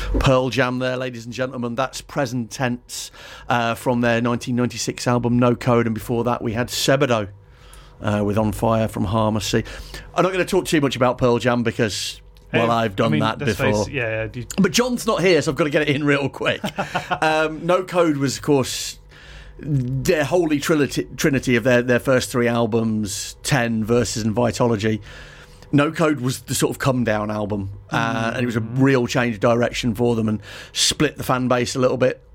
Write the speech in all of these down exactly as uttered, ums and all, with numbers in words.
Pearl Jam there, ladies and gentlemen. That's present tense uh, from their nineteen ninety-six album No Code, and before that we had Sebadoh uh, with On Fire from Harmacy. I'm not going to talk too much about Pearl Jam because, well, I've done I mean, that before. Face, yeah, you... But John's not here, so I've got to get it in real quick. um, No Code was, of course, their holy trinity, trinity of their, their first three albums, ten, Versus and Vitology. No Code was the sort of come down album, uh, and it was a real change of direction for them and split the fan base a little bit.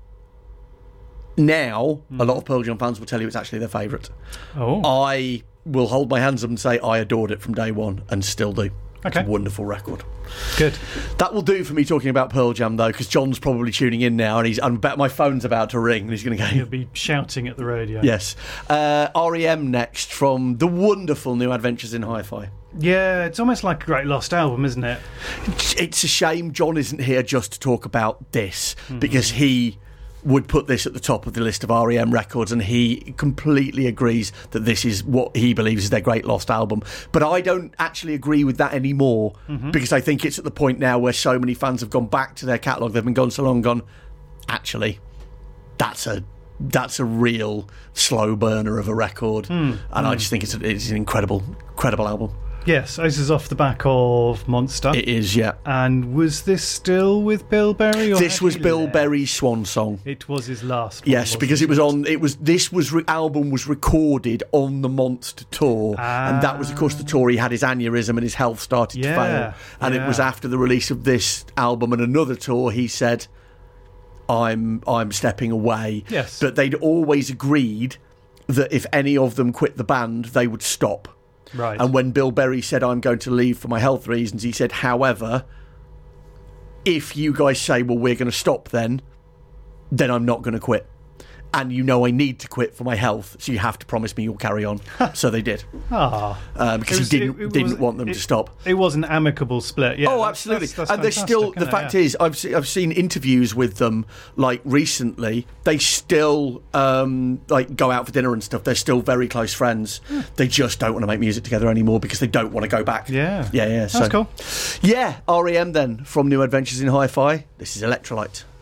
Now, mm. a lot of Pearl Jam fans will tell you it's actually their favourite. Oh. I will hold my hands up and say I adored it from day one and still do. Okay. It's a wonderful record. Good. That will do for me talking about Pearl Jam, though, because John's probably tuning in now, and he's. I bet my phone's about to ring, and he's going to go. He'll be shouting at the radio. Yes. Uh, R E M next from the wonderful New Adventures in Hi-Fi. Yeah, it's almost like a great lost album, isn't it? It's a shame John isn't here just to talk about this, mm-hmm. because he would put this at the top of the list of R E M records, and he completely agrees that this is what he believes is their great lost album. But I don't actually agree with that anymore, mm-hmm. because I think it's at the point now where so many fans have gone back to their catalogue, they've been gone so long, gone, actually, that's a that's a real slow burner of a record, mm. and mm. I just think it's, a, it's an incredible, incredible album. Yes, this is off the back of Monster. It is, yeah. And was this still with Bill Berry? Or this was Bill left? Berry's swan song. It was his last one. Yes, because it was on. It was this was re- album was recorded on the Monster tour, ah. and that was, of course, the tour he had his aneurysm and his health started yeah, to fail. And yeah. it was after the release of this album and another tour he said, "I'm I'm stepping away." Yes, but they'd always agreed that if any of them quit the band, they would stop. Right. And when Bill Berry said, I'm going to leave for my health reasons, he said, however, if you guys say, well, we're going to stop then, then I'm not going to quit. And you know I need to quit for my health, so you have to promise me you'll carry on. So they did. Ah, uh, because was, he didn't it, it didn't was, want them it, to stop. It was an amicable split. Yeah. Oh, that's, absolutely. That's, that's and they're still. The fact yeah. is, I've se- I've seen interviews with them like recently. They still um, like go out for dinner and stuff. They're still very close friends. Hmm. They just don't want to make music together anymore because they don't want to go back. Yeah, yeah, yeah. That's so, cool. Yeah, R E M then from New Adventures in Hi-Fi. This is Electrolyte.